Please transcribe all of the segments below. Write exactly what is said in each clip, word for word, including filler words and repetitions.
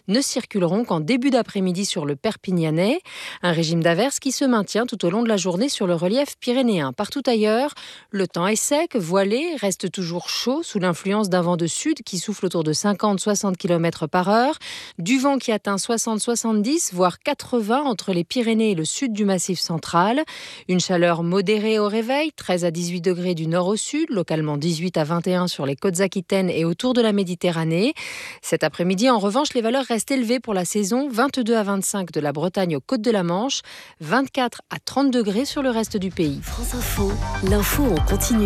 ne circuleront qu'en début d'après-midi sur le Perpignanais. Un régime d'averses qui se maintient tout au long de la journée sur le relief pyrénéen. Partout ailleurs, le temps est sec, voilé, reste toujours chaud sous l'influence d'un vent de sud qui souffle autour de cinquante à soixante kilomètres par heure. Du vent qui atteint soixante à soixante-dix, voire quatre-vingts entre les Pyrénées et le sud du Massif central. Une chaleur modérée au réveil, treize à dix-huit degrés du nord au sud, localement dix-huit à vingt et un sur les côtes aquitaines et autour de la Méditerranée. Cet après-midi, en revanche, les valeurs restent élevées pour la saison, vingt-deux à vingt-cinq de la Bretagne aux côtes de la Manche, vingt-quatre à trente degrés sur le reste du pays. France Info, l'info en continu.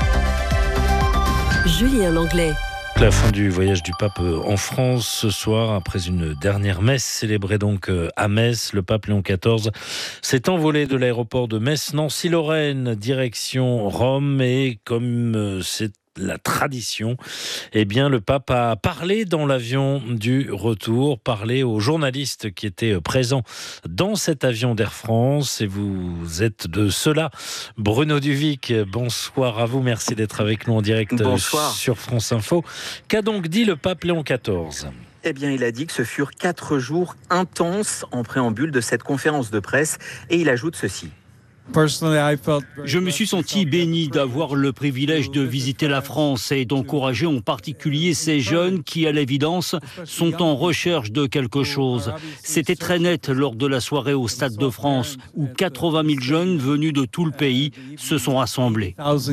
Julien Langlais. La fin du voyage du pape en France ce soir, après une dernière messe célébrée donc à Metz. Le pape Léon quatorze s'est envolé de l'aéroport de Metz-Nancy-Lorraine, direction Rome, et comme c'est la tradition, eh bien, le pape a parlé dans l'avion du retour, parlé aux journalistes qui étaient présents dans cet avion d'Air France. Et vous êtes de ceux-là. Bruno Duvic, bonsoir à vous. Merci d'être avec nous en direct Bonsoir. Sur France Info. Qu'a donc dit le pape Léon quatorze ? Eh bien, il a dit que ce furent quatre jours intenses en préambule de cette conférence de presse. Et il ajoute ceci. Je me suis senti béni d'avoir le privilège de visiter la France et d'encourager en particulier ces jeunes qui, à l'évidence, sont en recherche de quelque chose. C'était très net lors de la soirée au Stade de France où quatre-vingt mille jeunes venus de tout le pays se sont rassemblés.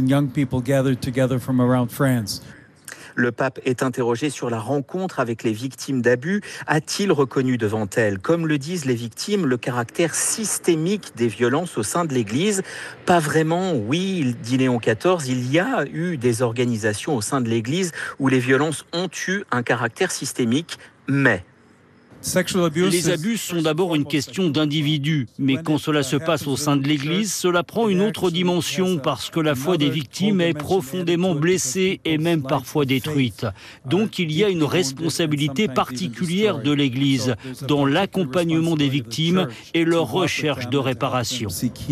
Le pape est interrogé sur la rencontre avec les victimes d'abus. A-t-il reconnu devant elles, comme le disent les victimes, le caractère systémique des violences au sein de l'Église ? Pas vraiment, oui, dit Léon quatorze. Il y a eu des organisations au sein de l'Église où les violences ont eu un caractère systémique, mais... Les abus sont d'abord une question d'individus, mais quand cela se passe au sein de l'Église, cela prend une autre dimension parce que la foi des victimes est profondément blessée et même parfois détruite. Donc il y a une responsabilité particulière de l'Église dans l'accompagnement des victimes et leur recherche de réparation.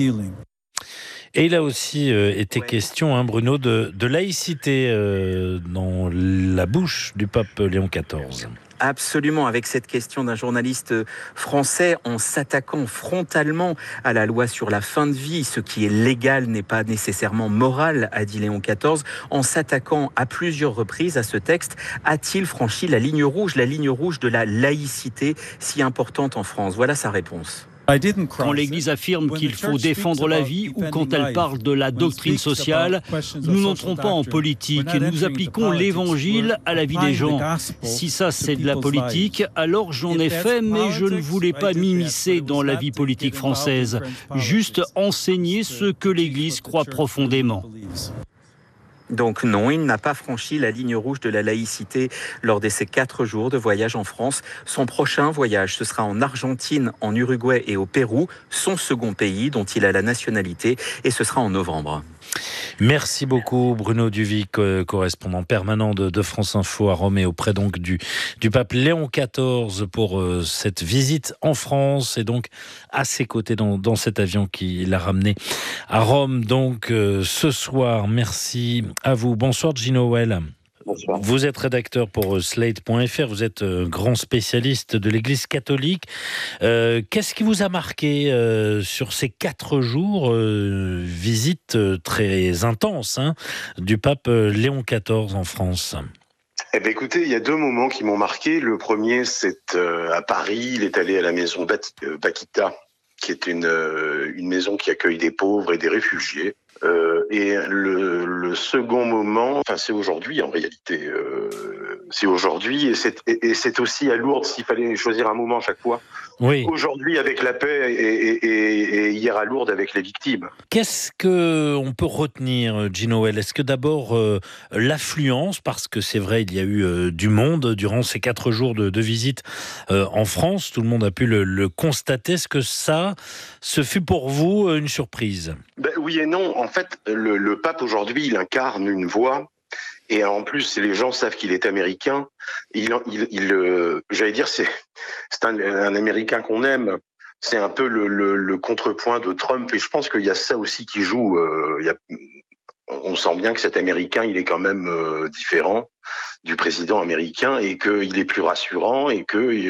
Et il a aussi euh, été question, hein, Bruno, de, de laïcité euh, dans la bouche du pape Léon quatorze. Absolument, avec cette question d'un journaliste français en s'attaquant frontalement à la loi sur la fin de vie. Ce qui est légal n'est pas nécessairement moral, a dit Léon quatorze. En s'attaquant à plusieurs reprises à ce texte, a-t-il franchi la ligne rouge, la ligne rouge de la laïcité si importante en France ? Voilà sa réponse. Quand l'Église affirme qu'il faut défendre la vie ou quand elle parle de la doctrine sociale, nous n'entrons pas en politique, nous appliquons l'Évangile à la vie des gens. Si ça c'est de la politique, alors j'en ai fait, mais je ne voulais pas m'immiscer dans la vie politique française, juste enseigner ce que l'Église croit profondément. Donc non, il n'a pas franchi la ligne rouge de la laïcité lors de ses quatre jours de voyage en France. Son prochain voyage, ce sera en Argentine, en Uruguay et au Pérou, son second pays dont il a la nationalité, et ce sera en novembre. Merci beaucoup Bruno Duvic, correspondant permanent de, de France Info à Rome et auprès donc du, du pape Léon quatorze pour euh, cette visite en France et donc à ses côtés dans, dans cet avion qui l'a ramené à Rome donc euh, ce soir. Merci à vous. Bonsoir Gino Well. Bonsoir. Vous êtes rédacteur pour slate point f r, vous êtes euh, grand spécialiste de l'Église catholique. Euh, qu'est-ce qui vous a marqué euh, sur ces quatre jours, euh, visite euh, très intense hein, du pape Léon quatorze en France ? Eh bien, écoutez, il y a deux moments qui m'ont marqué. Le premier, c'est euh, à Paris, il est allé à la maison Bakita, qui est une, euh, une maison qui accueille des pauvres et des réfugiés. Euh, et le, le second moment, enfin c'est aujourd'hui en réalité, euh, c'est aujourd'hui et c'est, et, et c'est aussi à Lourdes s'il fallait choisir un moment à chaque fois. Oui. Aujourd'hui avec la paix et, et, et, et hier à Lourdes avec les victimes. Qu'est-ce que on peut retenir, Gino Well ? Est-ce que d'abord euh, l'affluence, parce que c'est vrai il y a eu euh, du monde durant ces quatre jours de, de visite euh, en France, tout le monde a pu le, le constater. Est-ce que ça, ce fut pour vous une surprise ? Ben, oui et non. En fait, le, le pape aujourd'hui, il incarne une voix. Et en plus, les gens savent qu'il est américain. Il, il, il euh, j'allais dire, c'est, c'est un, un Américain qu'on aime. C'est un peu le, le, le contrepoint de Trump. Et je pense qu'il y a ça aussi qui joue. Euh, il y a, on sent bien que cet Américain, il est quand même euh, différent du président américain et qu'il est plus rassurant et que